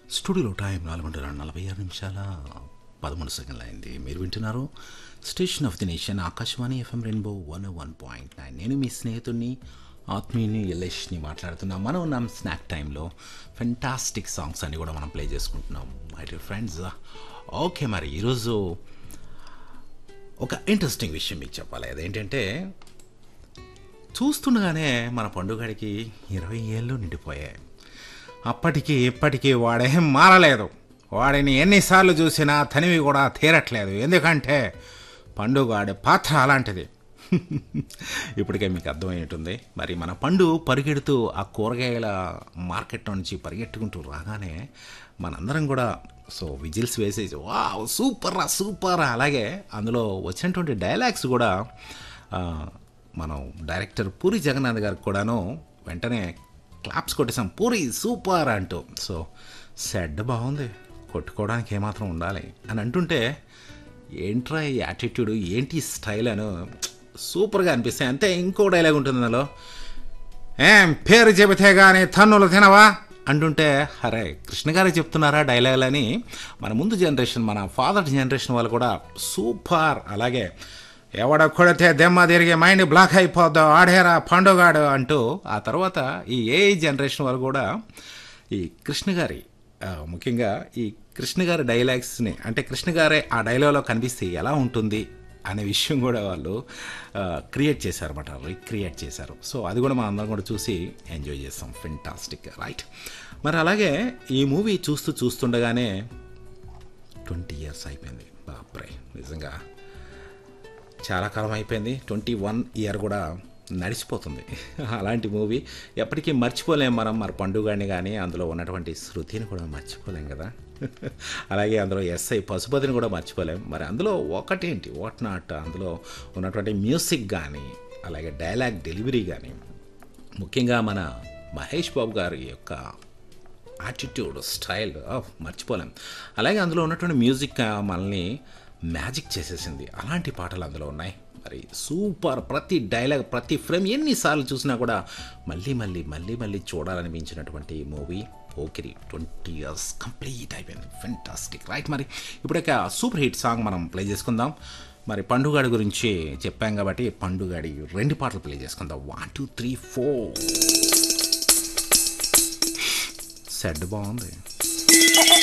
స్టూడియోలో టైం 4:46 అయింది. మీరు వింటున్నారు station of the nation Akashvani FM rainbow 101.9. నేను మీ స్నేహితుడిని ఆత్మీయుని యల్లేష్ని మాట్లాడుతున్నా. మనం ఉన్నాం స్నాక్ టైంలో. ఫెంటాస్టిక్ సాంగ్స్ అన్ని కూడా మనం ప్లే చేసుకుంటున్నాం మై డియర్ ఫ్రెండ్స్. ఓకే, మరి ఈరోజు ఒక ఇంట్రెస్టింగ్ విషయం మీకు చెప్పాలి. అదేంటంటే, చూస్తుండగానే మన పండుగడికి 20 ఏళ్ళు నిండిపోయాయి. అప్పటికి ఇప్పటికీ వాడేం మారలేదు. వాడిని ఎన్నిసార్లు చూసినా తనివి కూడా తీరట్లేదు. ఎందుకంటే పండుగాడి పాత్ర అలాంటిది. ఇప్పటికే మీకు అర్థమై ఉంటుంది. మరి మన పండు పరిగెడుతూ ఆ కూరగాయల మార్కెట్ నుంచి పరిగెట్టుకుంటూ రాగానే మనందరం కూడా విజిల్స్ వేసేసి వావ్ సూపర్ సూపర్. అలాగే అందులో వచ్చినటువంటి డైలాగ్స్ కూడా మనం డైరెక్టర్ పూరి జగన్నాథ్ గారికి కూడాను వెంటనే క్లాప్స్ కొట్టేసాం, పూరి సూపర్ అంటూ. సెడ్ బాగుంది, కొట్టుకోవడానికి ఏమాత్రం ఉండాలి అని అంటుంటే, ఏంట్రా ఈ యాటిట్యూడ్, ఏంటి స్టైల్ అని సూపర్గా అనిపిస్తాయి. అంతే, ఇంకో డైలాగ్ ఉంటుంది అందులో, ఏం పేరు చెబితే కానీ తన్నులు తినవా అంటుంటే, అరే కృష్ణ గారికి చెప్తున్నారా డైలాగులని మన ముందు జనరేషన్, మన ఫాదర్ జనరేషన్ వాళ్ళు కూడా సూపర్. అలాగే ఎవడ కొడితే దెమ్మ తిరిగి మైండ్ బ్లాక్ అయిపోద్దో ఆడేరా పండుగాడు అంటూ, ఆ తర్వాత ఈ ఏఐ జనరేషన్ వాళ్ళు కూడా ఈ కృష్ణ గారి ముఖ్యంగా ఈ కృష్ణ గారి డైలాగ్స్ని, అంటే కృష్ణ గారే ఆ డైలాగ్లో కనిపిస్తే ఎలా ఉంటుంది అనే విషయం కూడా వాళ్ళు క్రియేట్ చేశారన్నమాట, రీక్రియేట్ చేశారు. అది కూడా మనం అందరం కూడా చూసి ఎంజాయ్ చేస్తాం. Fantastic, right. మరి అలాగే ఈ మూవీ చూస్తుండగానే 20 years అయిపోయింది. బాప్రే, నిజంగా చాలా కాలం అయిపోయింది. 21 year కూడా నడిచిపోతుంది. అలాంటి మూవీ ఎప్పటికీ మర్చిపోలేం మనం. మరి పండుగని కానీ అందులో ఉన్నటువంటి శృతిని కూడా మర్చిపోలేం కదా. అలాగే అందులో ఎస్ఐ పశుపతిని కూడా మర్చిపోలేం. మరి అందులో ఒకటేంటి వాట్ నాట్, అందులో ఉన్నటువంటి మ్యూజిక్ కానీ, అలాగే డైలాగ్ డెలివరీ కానీ, ముఖ్యంగా మన మహేష్ బాబు గారి యొక్క యాటిట్యూడ్, స్టైల్ మర్చిపోలేం. అలాగే అందులో ఉన్నటువంటి మ్యూజిక్ మనల్ని మ్యాజిక్ చేసేసింది. అలాంటి పాటలు అందులో ఉన్నాయి. మరి సూపర్. ప్రతి డైలాగ్, ప్రతి ఫ్రేమ్ ఎన్నిసార్లు చూసినా కూడా మళ్ళీ మళ్ళీ మళ్ళీ మళ్ళీ చూడాలనిపించినటువంటి మూవీ పోకిరి. 20 years కంప్లీట్ అయిపోయింది. Fantastic, right. మరి ఇప్పుడు ఒక సూపర్ హిట్ సాంగ్ మనం ప్లే చేసుకుందాం. మరి పండుగాడి గురించి చెప్పాం కాబట్టి పండుగాడి 2 పాటలు ప్లే చేసుకుందాం. 1 2 3 4. సెడ్ బాగుంది.